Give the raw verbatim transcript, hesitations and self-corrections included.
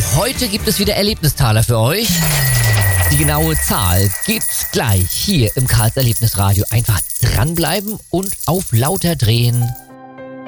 Auch heute gibt es wieder Erlebnistaler für euch. Die genaue Zahl gibt's gleich hier im Karls Erlebnisradio. Einfach dranbleiben und auf lauter drehen.